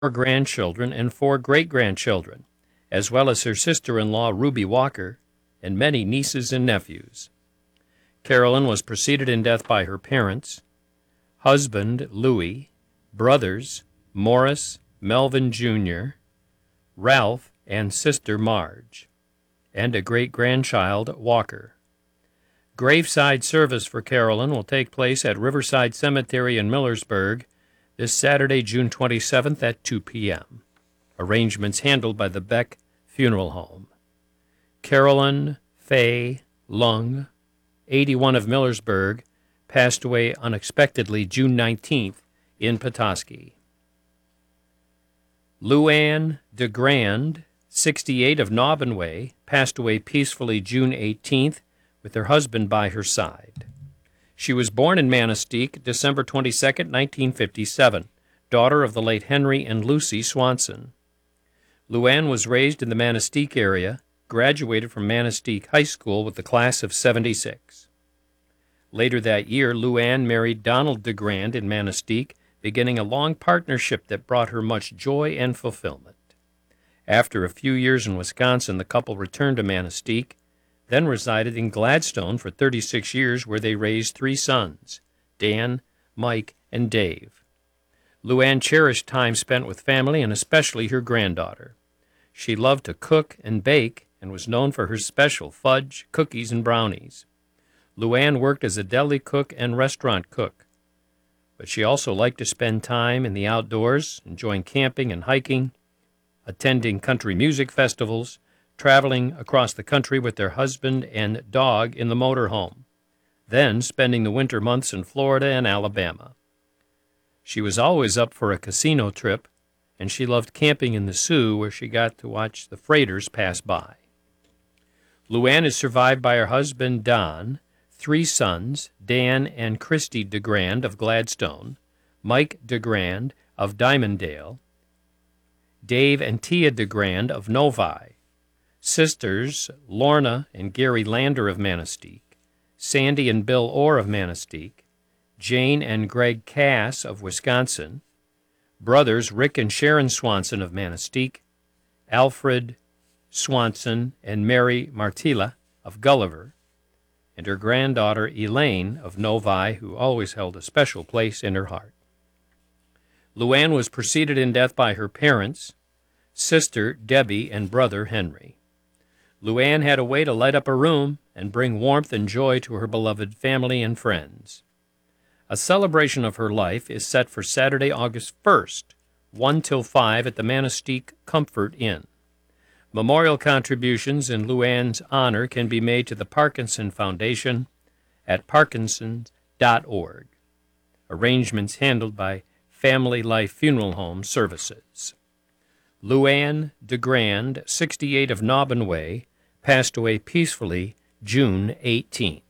grandchildren and 4 great-grandchildren, as well as her sister-in-law Ruby Walker and many nieces and nephews. Carolyn was preceded in death by her parents, husband Louis, brothers Morris, Melvin Jr., Ralph, and sister Marge, and a great-grandchild, Walker. Graveside service for Carolyn will take place at Riverside Cemetery in Millersburg this Saturday, June 27th at 2 p.m. Arrangements handled by the Beck Funeral Home. Carolyn Faye Lung, 81 of Millersburg, passed away unexpectedly June 19th in Petoskey. Luann DeGrand, 68 of Nobbinway, passed away peacefully June 18th with her husband by her side. She was born in Manistee, December 22, 1957, daughter of the late Henry and Lucy Swanson. Luann was raised in the Manistee area, graduated from Manistee High School with the class of 76. Later that year, Luann married Donald DeGrand in Manistee, beginning a long partnership that brought her much joy and fulfillment. After a few years in Wisconsin, the couple returned to Manistee, then resided in Gladstone for 36 years, where they raised 3 sons, Dan, Mike, and Dave. Luann cherished time spent with family and especially her granddaughter. She loved to cook and bake and was known for her special fudge, cookies, and brownies. Luann worked as a deli cook and restaurant cook, but she also liked to spend time in the outdoors, enjoying camping and hiking, attending country music festivals, traveling across the country with their husband and dog in the motorhome, then spending the winter months in Florida and Alabama. She was always up for a casino trip, and she loved camping in the Sioux, where she got to watch the freighters pass by. Luann is survived by her husband, Don, 3 sons, Dan and Christy DeGrand of Gladstone, Mike DeGrand of Diamonddale, Dave and Tia DeGrand of Novi, sisters Lorna and Gary Lander of Manistee, Sandy and Bill Orr of Manistee, Jane and Greg Cass of Wisconsin, brothers Rick and Sharon Swanson of Manistee, Alfred Swanson and Mary Martilla of Gulliver, and her granddaughter Elaine of Novi, who always held a special place in her heart. Luann was preceded in death by her parents, sister Debbie, and brother Henry. Luann had a way to light up a room and bring warmth and joy to her beloved family and friends. A celebration of her life is set for Saturday, August 1st, 1 till 5 at the Manistee Comfort Inn. Memorial contributions in Luann's honor can be made to the Parkinson Foundation at parkinson.org. Arrangements handled by Family Life Funeral Home Services. Luann DeGrand, 68 of Nobbinway, passed away peacefully June 18th.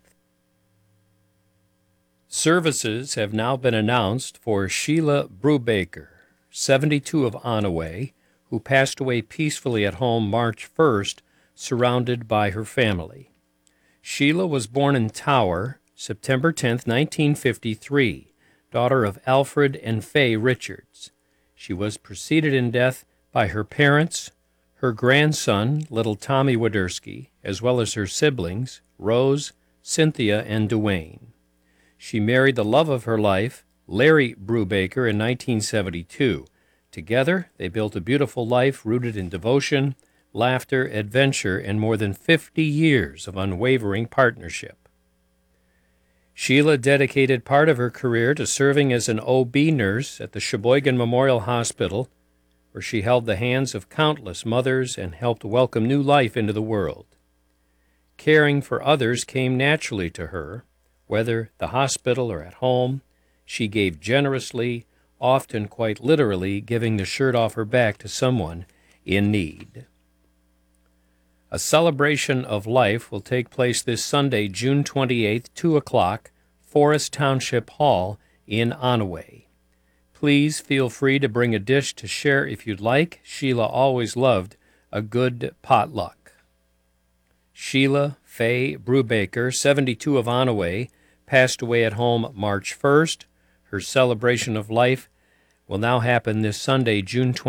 Services have now been announced for Sheila Brubaker, 72 of Onaway, who passed away peacefully at home March 1st, surrounded by her family. Sheila was born in Tower, September 10, 1953, daughter of Alfred and Faye Richards. She was preceded in death by her parents, her grandson, little Tommy Wadersky, as well as her siblings, Rose, Cynthia, and Duane. She married the love of her life, Larry Brubaker, in 1972. Together, they built a beautiful life rooted in devotion, laughter, adventure, and more than 50 years of unwavering partnership. Sheila dedicated part of her career to serving as an OB nurse at the Sheboygan Memorial Hospital, where she held the hands of countless mothers and helped welcome new life into the world. Caring for others came naturally to her. Whether the hospital or at home, she gave generously, often quite literally giving the shirt off her back to someone in need. A celebration of life will take place this Sunday, June 28th, 2 o'clock, Forest Township Hall in Onaway. Please feel free to bring a dish to share if you'd like. Sheila always loved a good potluck. Sheila Faye Brubaker, 72 of Onaway, passed away at home March 1st. Her celebration of life will now happen this Sunday, June